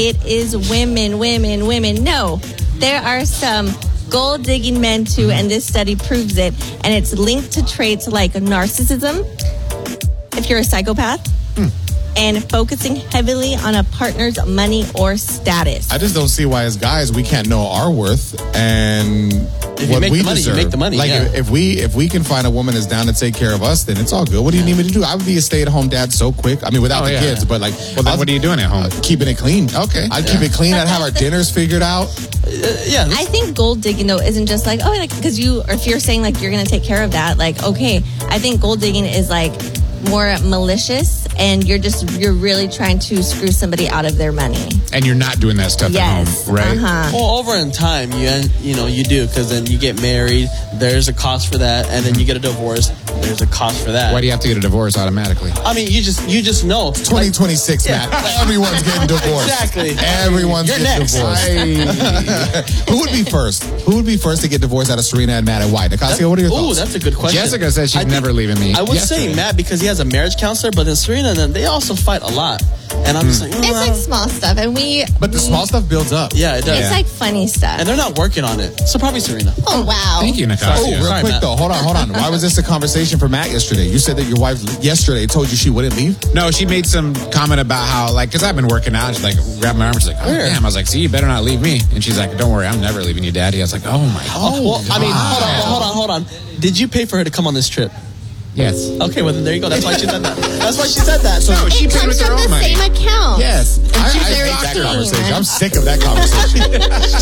it is women. No, there are some gold digging men too, and this study proves it. And it's linked to traits like narcissism, if you're a psychopath, and focusing heavily on a partner's money or status. I just don't see why, as guys, we can't know our worth and what we deserve. You make the money. Like if we can find a woman that's down to take care of us, then it's all good. What do you need me to do? I would be a stay-at-home dad so quick. I mean, without the kids, but like, well, then what are you doing at home? Keeping it clean. Okay, I'd keep it clean. I'd have our dinners figured out. I think gold digging though isn't just like, oh, like because you, or if you're saying like you're gonna take care of that, like okay, I think gold digging is like more malicious, and you're really trying to screw somebody out of their money. And you're not doing that stuff at home, right? Well, over in time, you do, because then you get married. There's a cost for that, and then you get a divorce. There's a cost for that. Why do you have to get a divorce automatically? I mean, you just know. 2026, Matt. Everyone's getting divorced. Exactly. Everyone's getting divorced. Who would be first? Who would be first to get divorced out of Serena and Matt, and why? Nicasio, what are your thoughts? That's a good question. Jessica says she's never leaving me. I would say Matt, because he has a marriage counselor, but then Serena and them, they also fight a lot. And I'm just like, it's like small stuff, and But the small stuff builds up. Yeah, it does. It's like funny stuff, and they're not working on it. So probably Serena. Oh wow! Thank you, Nicasio. Oh, real quick though, hold on. Why was this a conversation for Matt yesterday? You said that your wife yesterday told you she wouldn't leave. No, she made some comment about how, like, because I've been working out. She's like, grabbed my arm. She's like, oh damn. I was like, see, you better not leave me. And she's like, don't worry, I'm never leaving you, Daddy. I was like, oh my god. Well, I mean, hold on. Did you pay for her to come on this trip? Yes. Okay, well then there you go. That's why she said that. So no, she paid with her own money. Same account. Yes. I she's hate very that clean. conversation. I'm sick of that conversation.